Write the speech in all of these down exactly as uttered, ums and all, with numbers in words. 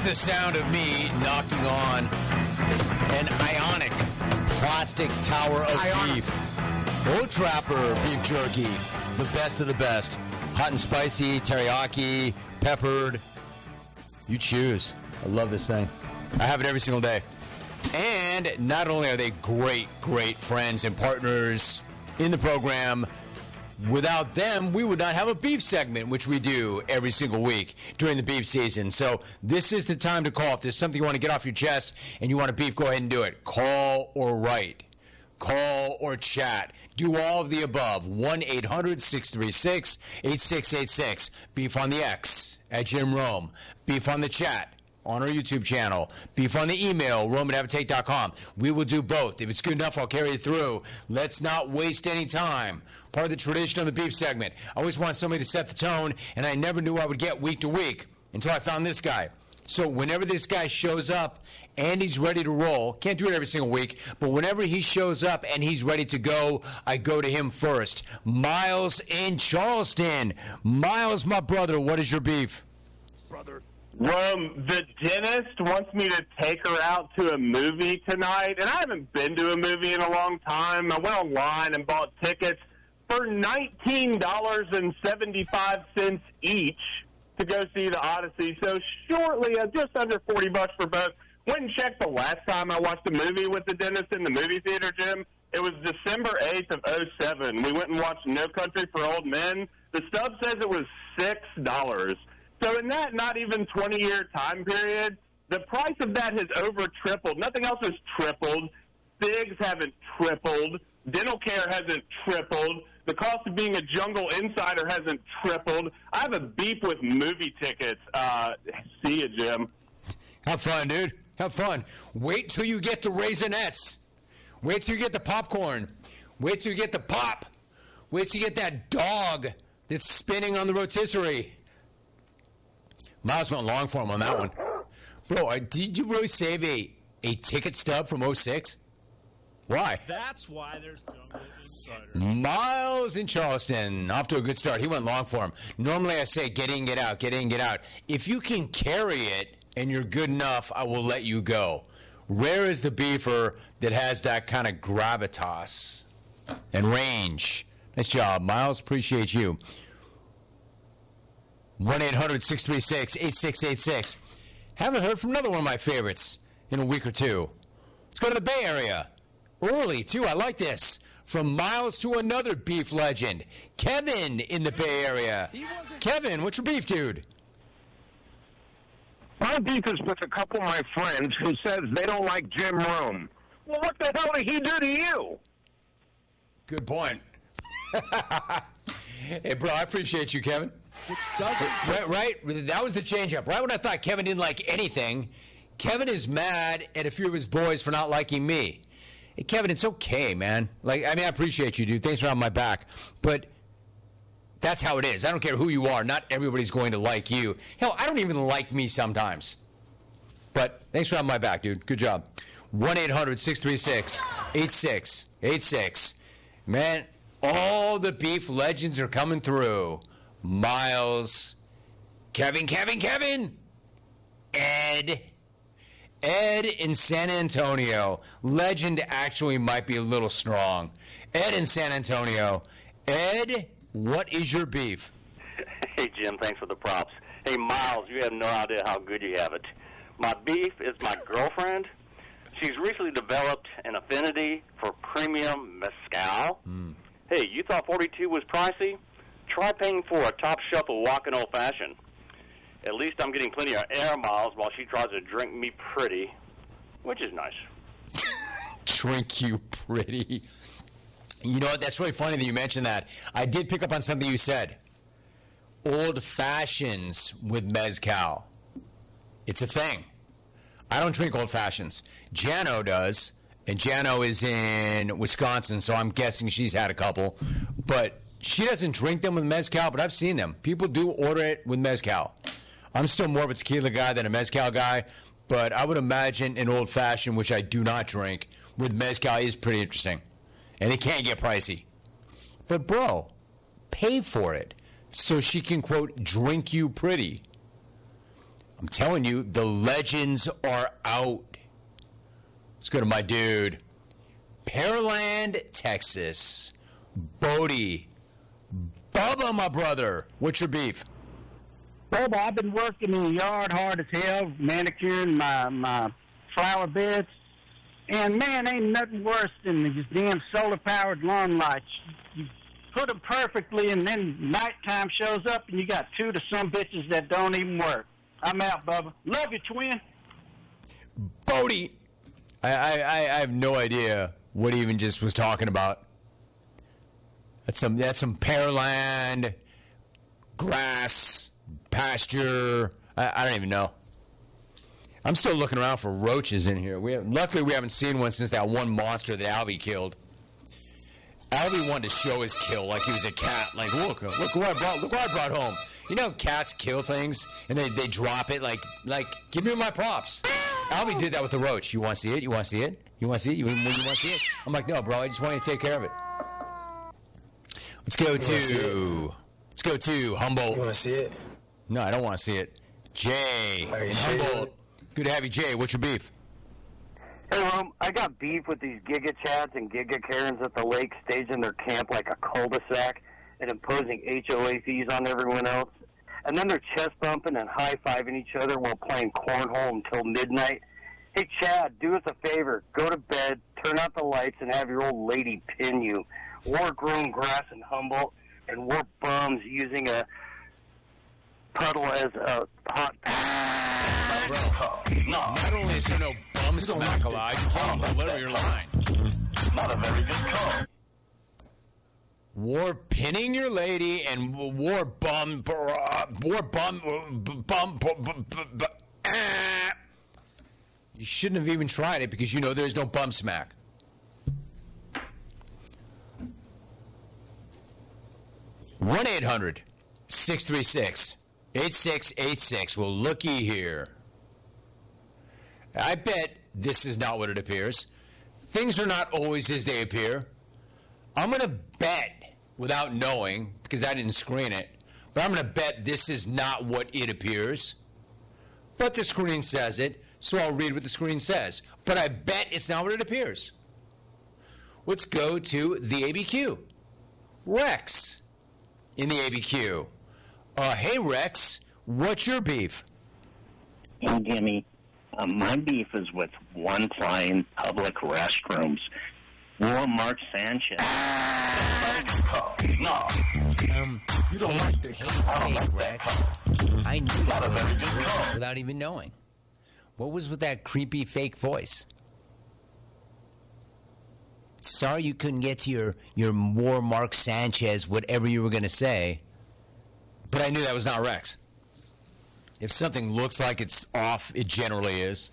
the sound of me knocking on an ionic plastic tower of ionic. beef. Old Trapper beef jerky, the best of the best. Hot and spicy, teriyaki, peppered. You choose. I love this thing. I have it every single day. And not only are they great, great friends and partners in the program, without them, we would not have a beef segment, which we do every single week during the beef season. So this is the time to call. If there's something you want to get off your chest and you want a beef, go ahead and do it. Call or write. Call or chat. Do all of the above. one eight hundred six three six eight six eight six. Beef on the X at Jim Rome. Beef on the chat on our YouTube channel. Beef on the email, rome at avatake dot com. We will do both. If it's good enough, I'll carry it through. Let's not waste any time. Part of the tradition of the beef segment. I always want somebody to set the tone, and I never knew I would get week to week until I found this guy. So whenever this guy shows up and he's ready to roll, can't do it every single week, but whenever he shows up and he's ready to go, I go to him first. Miles in Charleston. Miles, my brother, what is your beef? Brother. Rome, the dentist wants me to take her out to a movie tonight, and I haven't been to a movie in a long time. I went online and bought tickets for nineteen dollars and seventy-five cents each to go see The Odyssey. So shortly, uh, just under forty bucks for both. Went and checked the last time I watched a movie with the dentist in the movie theater, Jim. It was December eighth of oh seven. We went and watched No Country for Old Men. The stub says it was six dollars. So in that not even twenty-year time period, the price of that has over tripled. Nothing else has tripled. Figs haven't tripled. Dental care hasn't tripled. The cost of being a Jungle Insider hasn't tripled. I have a beef with movie tickets. Uh, see you, Jim. Have fun, dude. Have fun. Wait till you get the Raisinets. Wait till you get the popcorn. Wait till you get the pop. Wait till you get that dog that's spinning on the rotisserie. Miles went long for him on that one. Bro, did you really save a, a ticket stub from oh six? Why? That's why there's Jungle Insider. Miles in Charleston. Off to a good start. He went long for him. Normally I say get in, get out, get in, get out. If you can carry it and you're good enough, I will let you go. Rare is the beefer that has that kind of gravitas and range. Nice job, Miles. Appreciate you. one eight hundred six three six eight six eight six. Haven't heard from another one of my favorites in a week or two. Let's go to the Bay Area. Early, too. I like this. From Miles to another beef legend. Kevin in the Bay Area. Kevin, what's your beef, dude? My beef is with a couple of my friends who says they don't like Jim Rome. Well, what the hell did he do to you? Good point. Hey, bro, I appreciate you, Kevin. Right, right? That was the change-up. Right when I thought Kevin didn't like anything, Kevin is mad at a few of his boys for not liking me. Hey, Kevin, it's okay, man. Like, I mean, I appreciate you, dude. Thanks for having my back. But that's how it is. I don't care who you are. Not everybody's going to like you. Hell, I don't even like me sometimes. But thanks for having my back, dude. Good job. one eight hundred six three six eight six eight six. Man, all the beef legends are coming through. Miles, Kevin, Kevin, Kevin, Ed, Ed in San Antonio. Legend actually might be a little strong. Ed in San Antonio. Ed, what is your beef? Hey, Jim, thanks for the props. Hey, Miles, you have no idea how good you have it. My beef is my girlfriend. She's recently developed an affinity for premium mezcal. Mm. Hey, you thought forty-two was pricey? Try paying for a top shelf of walking old fashioned. At least I'm getting plenty of air miles while she tries to drink me pretty, which is nice. Drink you pretty. You know what? That's really funny that you mentioned that. I did pick up on something you said. Old fashions with mezcal. It's a thing. I don't drink old fashions. Jano does, and Jano is in Wisconsin, so I'm guessing she's had a couple. But she doesn't drink them with mezcal, but I've seen them. People do order it with mezcal. I'm still more of a tequila guy than a mezcal guy, but I would imagine an old fashioned, which I do not drink, with mezcal is pretty interesting. And it can get pricey. But bro, pay for it so she can, quote, drink you pretty. I'm telling you, the legends are out. Let's go to my dude. Pearland, Texas. Bodie. Bubba, my brother. What's your beef? Bubba, I've been working in the yard hard as hell, manicuring my, my flower beds. And, man, ain't nothing worse than these damn solar-powered lawn lights. You put them perfectly, and then nighttime shows up, and you got two to some bitches that don't even work. I'm out, Bubba. Love you, twin. Bodie. I, I, I have no idea what he even just was talking about. That's some, that's some pearland, grass, pasture. I, I don't even know. I'm still looking around for roaches in here. We have, luckily, we haven't seen one since that one monster that Albie killed. Albie wanted to show his kill like he was a cat. Like, look, look what I brought. Look what I brought home. You know, cats kill things and they, they drop it. Like, like, give me my props. Albie did that with the roach. You want to see it? You want to see it? You want to see it? You, you want to see it? I'm like, no, bro. I just want you to take care of it. Let's go to. Let's go to Humboldt. You want to see it? No, I don't want to see it. Jay in Humboldt. Good to have you, Jay. What's your beef? Hey, Rom, I got beef with these Giga Chads and Giga Karens at the lake staging their camp like a cul-de-sac and imposing H O A fees on everyone else. And then they're chest bumping and high-fiving each other while playing cornhole until midnight. Hey, Chad, do us a favor. Go to bed, turn out the lights, and have your old lady pin you. We're grown grass in Humboldt, and we're bums using a puddle as a pot. Bro, no. Not only is there no bum smack allowed, you can't deliver your line. Not a very good call. War pinning your lady and war bum, uh, war bum, bum, bum, bum, bum uh. You shouldn't have even tried it because you know there's no bum smack. one eight hundred six three six eight six eight six. Well, looky here. I bet this is not what it appears. Things are not always as they appear. I'm going to bet, without knowing, because I didn't screen it, but I'm going to bet this is not what it appears. But the screen says it, so I'll read what the screen says. But I bet it's not what it appears. Let's go to the A B Q. Rex in the A B Q. Uh, hey, Rex, what's your beef? Hey, Jimmy. Uh, my beef is with one-plying public restrooms. War Mark Sanchez. Oh, no. Um, You don't hey, like this. hey, I don't hey, like Rex. that. I knew Not a that very good call. without even knowing. What was with that creepy fake voice? Sorry you couldn't get to your, your War Mark Sanchez, whatever you were going to say. But I knew that was not Rex. If something looks like it's off, it generally is.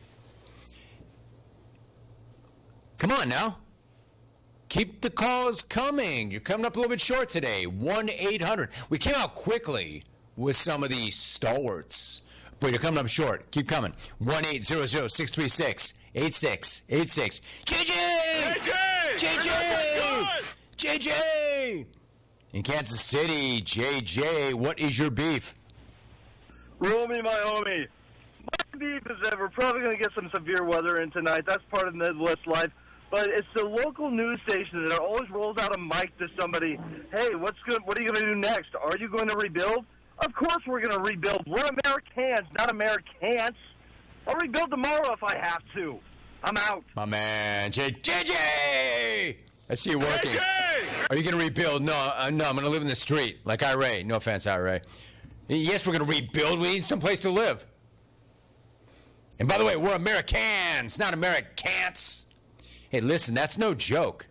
Come on now. Keep the calls coming. You're coming up a little bit short today. one eight hundred. We came out quickly with some of these stalwarts, but you're coming up short. Keep coming. one eight hundred six three six eight six eight six. J J! J J! J J! J J! In Kansas City, J J, what is your beef? Romy, my homie. My beef is that we're probably going to get some severe weather in tonight. That's part of Midwest life. But it's the local news station that always rolls out a mic to somebody. Hey, what's good? What are you going to do next? Are you going to rebuild? Of course we're going to rebuild. We're Americans, not Americans. I'll rebuild tomorrow if I have to. I'm out. My man, J J! I see you working. J J! Are you going to rebuild? No, uh, no, I'm going to live in the street like Ira. No offense, Ira. Yes, we're going to rebuild. We need someplace to live. And by the way, we're Americans, not Americans. Hey, listen, that's no joke.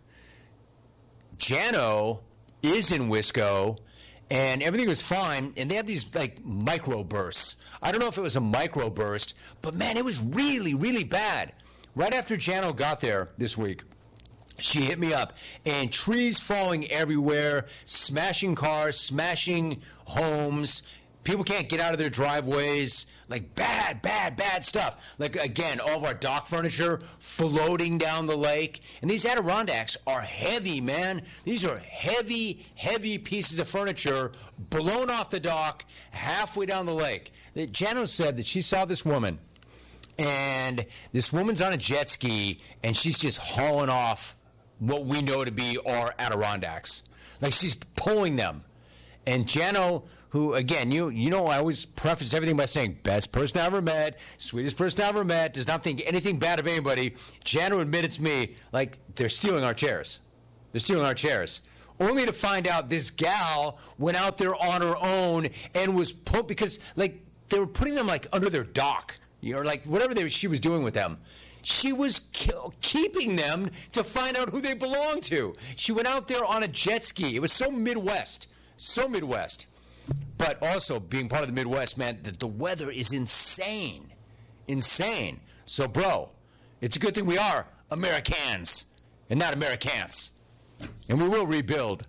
Jano is in Wisco, and everything was fine, and they have these, like, microbursts. I don't know if it was a microburst, but, man, it was really, really bad. Right after Jano got there this week, she hit me up, and trees falling everywhere, smashing cars, smashing homes, People can't get out of their driveways. Like, bad, bad, bad stuff. Like, again, all of our dock furniture floating down the lake. And these Adirondacks are heavy, man. These are heavy, heavy pieces of furniture blown off the dock halfway down the lake. Jano said that she saw this woman, and this woman's on a jet ski, and she's just hauling off what we know to be our Adirondacks. Like, she's pulling them. And Jano, who, again, you you know, I always preface everything by saying, best person I ever met, sweetest person I ever met, does not think anything bad of anybody. Jano admitted to me, like, they're stealing our chairs. They're stealing our chairs. Only to find out this gal went out there on her own and was put, because, like, they were putting them, like, under their dock. You know, like, whatever they, she was doing with them. She was ki- keeping them to find out who they belonged to. She went out there on a jet ski. It was so Midwest. So Midwest. But also, being part of the Midwest, man, the, the weather is insane. Insane. So, bro, it's a good thing we are Americans and not Americans. And we will rebuild.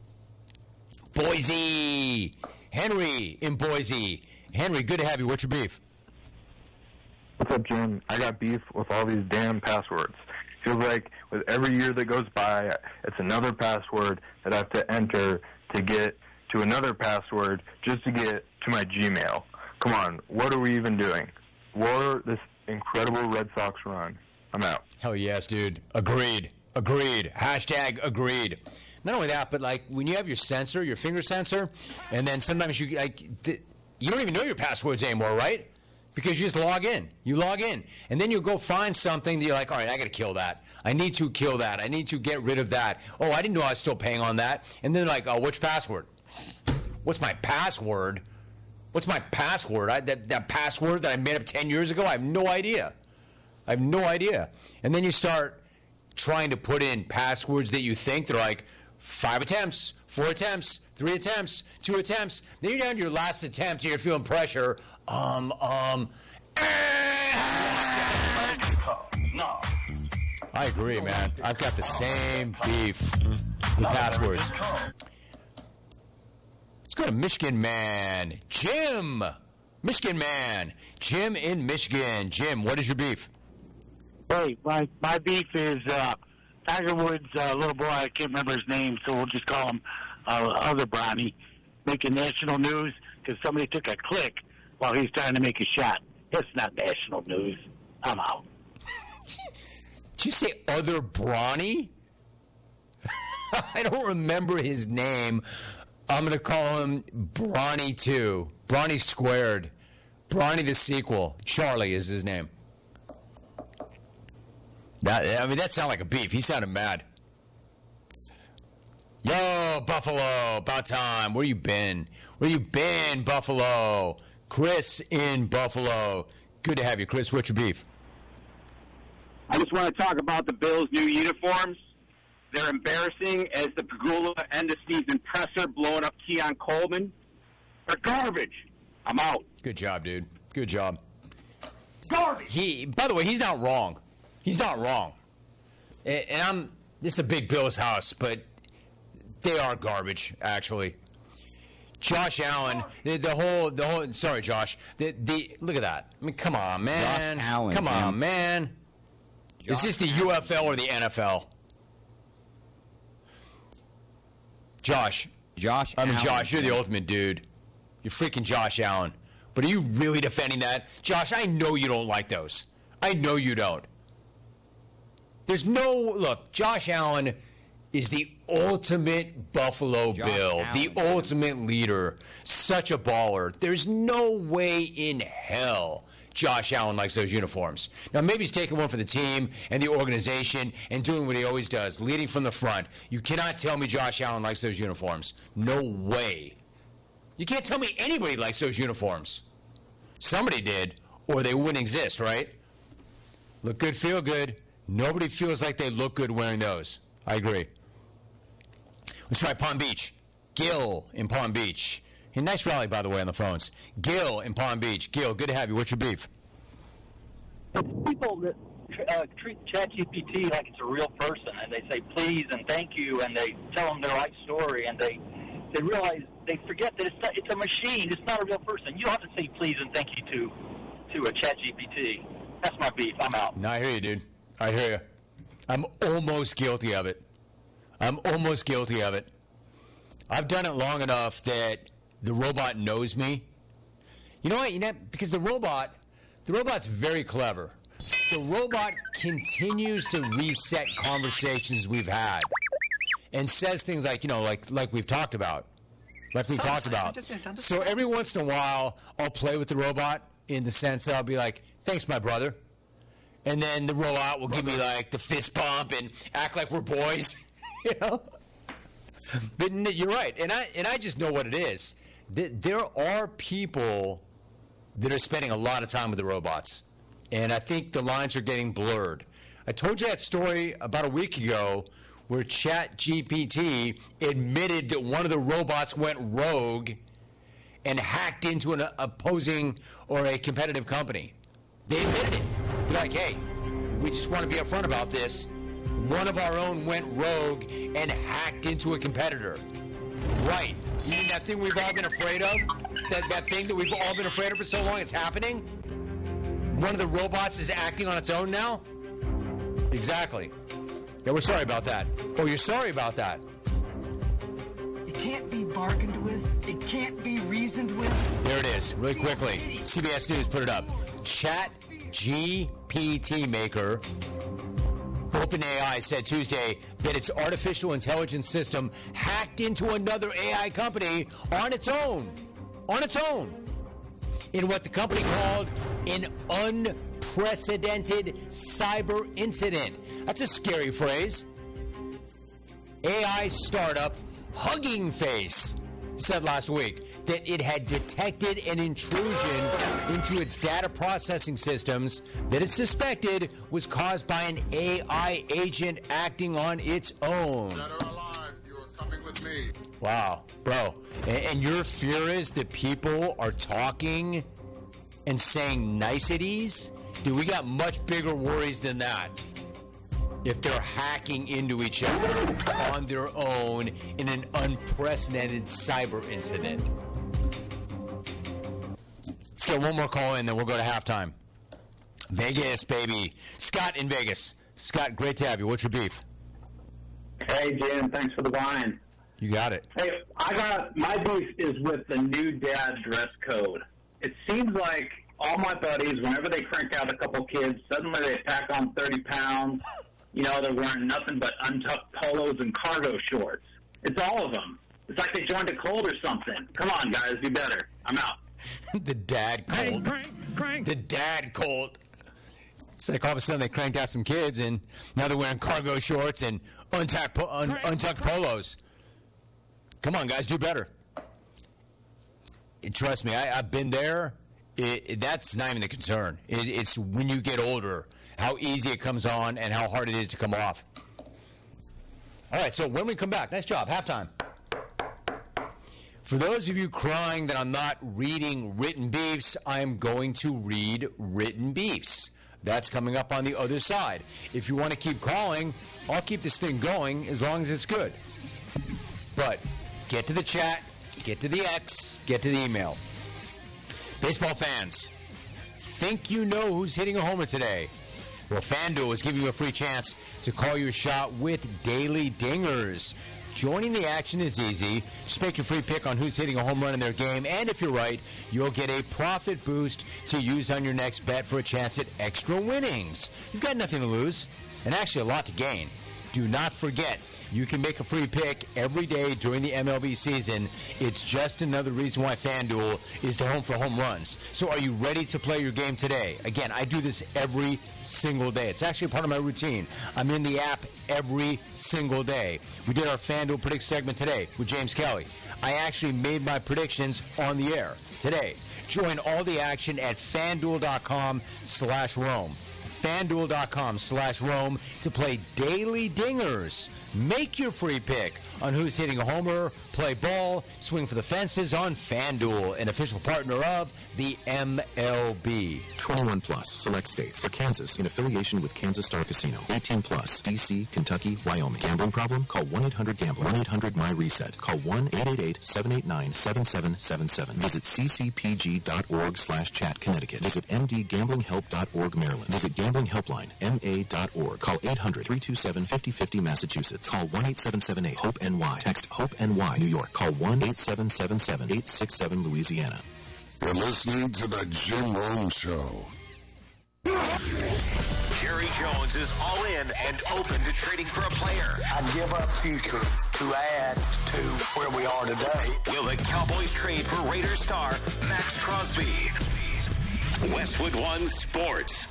Boise. Henry in Boise. Henry, good to have you. What's your beef? What's up, Jim? I got beef with all these damn passwords. Feels like with every year that goes by, it's another password that I have to enter to get to another password just to get to my Gmail. Come on, what are we even doing? War this incredible Red Sox run. I'm out. Hell yes, dude. Agreed. Agreed. Hashtag agreed. Not only that, but like when you have your sensor, your finger sensor, and then sometimes you like you don't even know your passwords anymore, right? Because you just log in. You log in. And then you go find something that you're like, all right, I got to kill that. I need to kill that. I need to get rid of that. Oh, I didn't know I was still paying on that. And then like, oh, which password? What's my password? What's my password? I, that, that password that I made up ten years ago? I have no idea. I have no idea. And then you start trying to put in passwords that you think they're like five attempts, four attempts, three attempts, two attempts. Then you're down to your last attempt and you're feeling pressure. Um, um. No. I agree, man. I've got the same beef with passwords. Let's go to Michigan Man. Jim. Michigan Man. Jim in Michigan. Jim, what is your beef? Hey, my, my beef is uh, Tiger Woods' uh, little boy. I can't remember his name, so we'll just call him uh, Other Bronny, making national news because somebody took a click while he's trying to make a shot. It's not national news. I'm out. Did you say Other Bronny? I don't remember his name. I'm going to call him Bronny two. Bronny squared. Bronny the sequel. Charlie is his name. That, I mean, that sounded like a beef. He sounded mad. Yo, Buffalo, about time. Where you been? Where you been, Buffalo? Chris in Buffalo. Good to have you, Chris. What's your beef? I just want to talk about the Bills' new uniforms. They're embarrassing as the Pagula end-of-season presser blowing up Keon Coleman. They're garbage. I'm out. Good job, dude. Good job. Garbage. He, by the way, he's not wrong. He's not wrong. And, and I'm. This is a big Bills house, but they are garbage, actually. Josh Allen, the, the whole, the whole. Sorry, Josh. The, the look at that. I mean, come on, man. Josh Allen, come on, Jim. man. Josh is this the Allen. U F L or the N F L? Josh. Josh. I mean, Allen, Josh, you're Jim. the ultimate dude. You're freaking Josh Allen. But are you really defending that, Josh? I know you don't like those. I know you don't. There's no look. Josh Allen is the ultimate Buffalo Josh Bill, Allen, the man. ultimate leader, such a baller. There's no way in hell Josh Allen likes those uniforms. Now, maybe he's taking one for the team and the organization and doing what he always does, leading from the front. You cannot tell me Josh Allen likes those uniforms. No way. You can't tell me anybody likes those uniforms. Somebody did, or they wouldn't exist, right? Look good, feel good. Nobody feels like they look good wearing those. I agree. Let's try Palm Beach. Gil in Palm Beach. Hey, nice rally, by the way, on the phones. Gil in Palm Beach. Gil, good to have you. What's your beef? It's people that uh, treat ChatGPT like it's a real person, and they say please and thank you, and they tell them their life story, and they they realize they forget that it's not, it's a machine. It's not a real person. You don't have to say please and thank you to to a Chat G P T. That's my beef. I'm out. No, I hear you, dude. I hear you. I'm almost guilty of it. I'm almost guilty of it. I've done it long enough that the robot knows me. You know what? You know, because the robot, the robot's very clever. The robot continues to reset conversations we've had and says things like, you know, like like we've talked about. Like we've talked about. So every once in a while, I'll play with the robot in the sense that I'll be like, thanks, my brother. And then the robot will give me, like, the fist bump and act like we're boys. You know? But you're right. And I, and I just know what it is. There are people that are spending a lot of time with the robots. And I think the lines are getting blurred. I told you that story about a week ago where Chat G P T admitted that one of the robots went rogue and hacked into an opposing or a competitive company. They admitted it. They're like, hey, we just want to be upfront about this. One of our own went rogue and hacked into a competitor. Right. You mean that thing we've all been afraid of? That, that thing that we've all been afraid of for so long is happening? One of the robots is acting on its own now? Exactly. Yeah, we're sorry about that. Oh, you're sorry about that. It can't be bargained with. It can't be reasoned with. There it is, really quickly. C B S News put it up. Chat G P T maker OpenAI said Tuesday that its artificial intelligence system hacked into another A I company on its own. On its own. In what the company called an unprecedented cyber incident. That's a scary phrase. A I startup Hugging Face said last week that it had detected an intrusion into its data processing systems that it suspected was caused by an A I agent acting on its own. Dead or alive, you are coming with me. Wow, bro. And, and your fear is that people are talking and saying niceties? Dude, we got much bigger worries than that. If they're hacking into each other on their own in an unprecedented cyber incident. Let's get one more call in, then we'll go to halftime. Vegas, baby. Scott in Vegas. Scott, great to have you. What's your beef? Hey, Jim. Thanks for the wine. You got it. Hey, I got my beef is with the new dad dress code. It seems like all my buddies, whenever they crank out a couple kids, suddenly they pack on thirty pounds. You know, they're wearing nothing but untucked polos and cargo shorts. It's all of them. It's like they joined a cult or something. Come on, guys, do better. I'm out. The dad cult. Crank, crank, crank. The dad cult. It's like all of a sudden they cranked out some kids, and now they're wearing cargo shorts and untucked, po- un- untucked polos. Come on, guys, do better. Trust me, I, I've been there. It, it, that's not even the concern. It, it's when you get older, how easy it comes on and how hard it is to come off. All right, so when we come back, nice job, halftime. For those of you crying that I'm not reading written beefs, I'm going to read written beefs. That's coming up on the other side. If you want to keep calling, I'll keep this thing going as long as it's good. But get to the chat, get to the X, get to the email. Baseball fans, think you know who's hitting a homer today? Well, FanDuel is giving you a free chance to call your shot with Daily Dingers. Joining the action is easy. Just make your free pick on who's hitting a home run in their game, and if you're right, you'll get a profit boost to use on your next bet for a chance at extra winnings. You've got nothing to lose, and actually a lot to gain. Do not forget, you can make a free pick every day during the M L B season. It's just another reason why FanDuel is the home for home runs. So are you ready to play your game today? Again, I do this every single day. It's actually part of my routine. I'm in the app every single day. We did our FanDuel Predict segment today with James Kelly. I actually made my predictions on the air today. Join all the action at FanDuel.com slash Rome. FanDuel.com slash Rome to play Daily Dingers. Make your free pick on who's hitting a homer, play ball, swing for the fences on FanDuel, an official partner of the M L B. twenty-one plus, select states. For Kansas, in affiliation with Kansas Star Casino. eighteen plus, D C, Kentucky, Wyoming. Gambling problem? Call one eight hundred gambler. one eight hundred my reset. Call one eight eight eight, seven eight nine, seven seven seven seven. Visit c c p g dot org slash chat Connecticut. Visit m d gambling help dot org Maryland. Visit Gambling Helpline, m a dot org. Call eight hundred, three two seven, five oh five oh Massachusetts. Call one eight seven seven eight, hope N Y. Text HOPE-NY, New York. Call one eight seven seven seven, eight six seven, Louisiana. You're listening to The Jim Rome Show. Jerry Jones is all in and open to trading for a player. I'd give up future to add to where we are today. Will the Cowboys trade for Raiders star Max Crosby? Westwood One Sports.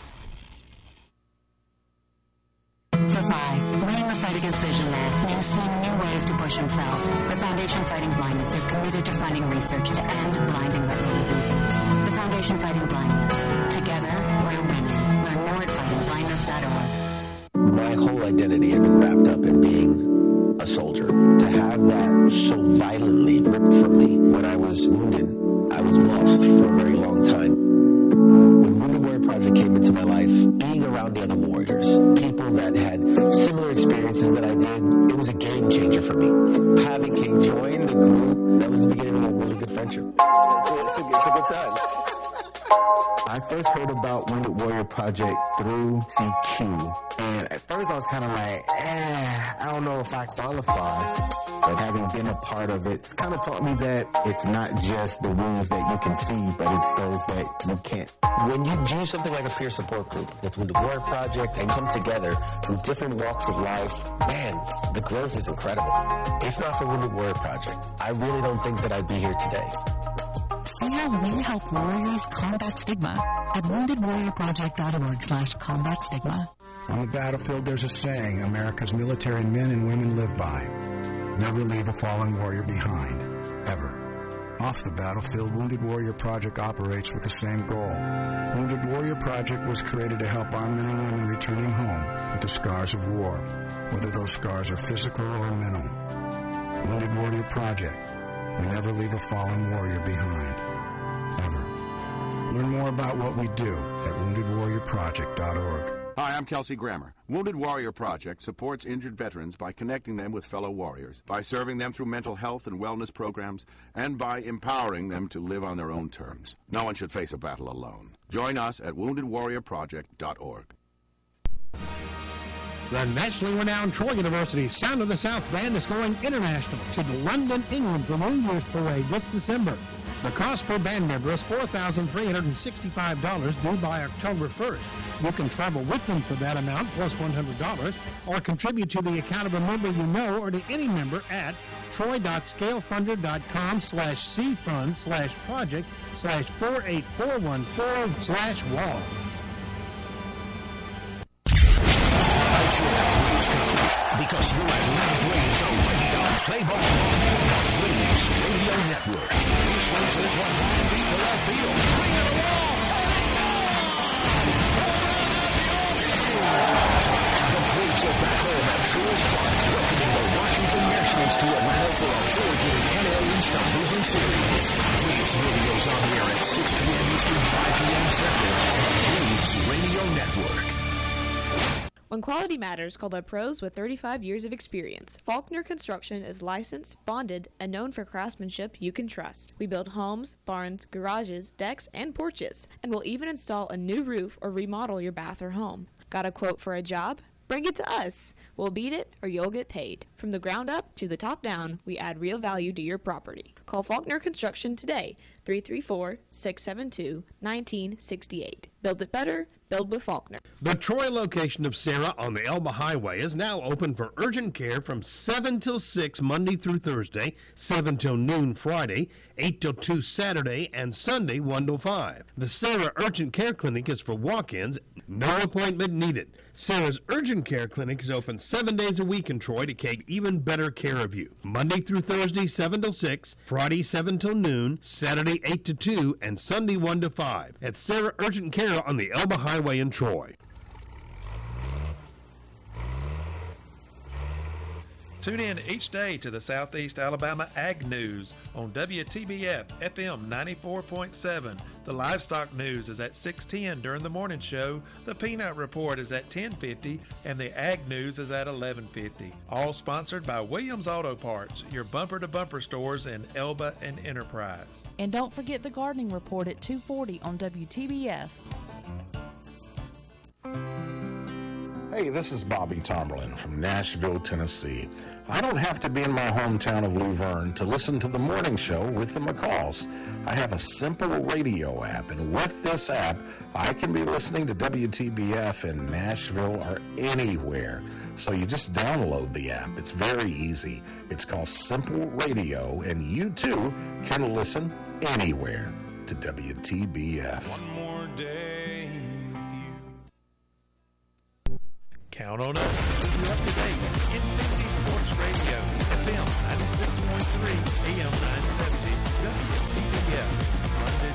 For Phi, winning the fight against vision loss means seeing new ways to push himself. The Foundation Fighting Blindness is committed to funding research to end blinding retinal diseases. The Foundation Fighting Blindness. Together, we're winning. Learn more at fighting blindness dot org. My whole identity had been wrapped up in being a soldier. To have that so violently ripped from me when I was wounded, I was lost for a very long time. When Wounded Warrior Project came into my life, being around the other warriors, people that had similar experiences that I did, it was a game changer for me. Having King join the group, that was the beginning of a really good friendship. It's a, it's a, it's a good time. I first heard about Wounded Warrior Project through C Q, and at first I was kind of like, eh, I don't know if I qualify. But having been a part of it, it's kind of taught me that it's not just the wounds that you can see, but it's those that you can't. When you do something like a peer support group with Wounded Warrior Project and come together from different walks of life, man, the growth is incredible. If not for Wounded Warrior Project, I really don't think that I'd be here today. See how we help warriors combat stigma at wounded warrior project dot org slash combat stigma. On the battlefield, there's a saying America's military men and women live by. Never leave a fallen warrior behind, ever. Off the battlefield, Wounded Warrior Project operates with the same goal. Wounded Warrior Project was created to help our men and women returning home with the scars of war, whether those scars are physical or mental. Wounded Warrior Project. We never leave a fallen warrior behind, ever. Learn more about what we do at wounded warrior project dot org. Hi, I'm Kelsey Grammer. Wounded Warrior Project supports injured veterans by connecting them with fellow warriors, by serving them through mental health and wellness programs, and by empowering them to live on their own terms. No one should face a battle alone. Join us at wounded warrior project dot org. The nationally renowned Troy University Sound of the South Band is going international to London, England for New Year's Parade this December. The cost per band member is four thousand three hundred sixty-five dollars due by October first. You can travel with them for that amount plus one hundred dollars or contribute to the account of a member you know or to any member at troy.scalefunder.com slash cfund slash project slash 48414 slash wall. Because you're at Red Braves Radio. Play ball. Braves Radio Network. Swing to the twenty-nine, beat the left field. Bring it along. The Braves are back home at Truist Park, welcoming the Washington Nationals to Atlanta for a four-game N L East Division Series. Braves Radio's on the air at six p.m. Eastern, five p.m. Central on the Braves Radio Network. When quality matters, call the pros with thirty-five years of experience. Faulkner Construction is licensed, bonded, and known for craftsmanship you can trust. We build homes, barns, garages, decks, and porches, and will even install a new roof or remodel your bath or home. Got a quote for a job? Bring it to us. We'll beat it or you'll get paid. From the ground up to the top down, we add real value to your property. Call Faulkner Construction today, three three four, six seven two, one nine six eight. Build it better, build with Faulkner. The Troy location of Sarah on the Elba Highway is now open for urgent care from seven till six Monday through Thursday, seven till noon Friday, eight till two Saturday, and Sunday one till five. The Sarah Urgent Care Clinic is for walk-ins, no appointment needed. Sarah's Urgent Care Clinic is open seven days a week in Troy to take even better care of you. Monday through Thursday, seven till six, Friday, seven till noon, Saturday, eight to two, and Sunday, one to five. At Sarah Urgent Care on the Elba Highway in Troy. Tune in each day to the Southeast Alabama Ag News on W T B F F M ninety-four point seven. The Livestock News is at six ten during the morning show. The Peanut Report is at ten fifty, and the Ag News is at eleven fifty. All sponsored by Williams Auto Parts, your bumper-to-bumper stores in Elba and Enterprise. And don't forget the Gardening Report at two forty on W T B F. Hey, this is Bobby Tomberlin from Nashville, Tennessee. I don't have to be in my hometown of Luverne to listen to the morning show with the McCalls. I have a simple radio app, and with this app, I can be listening to W T B F in Nashville or anywhere. So you just download the app. It's very easy. It's called Simple Radio, and you too can listen anywhere to W T B F. One more day. Count on us to keep you up to date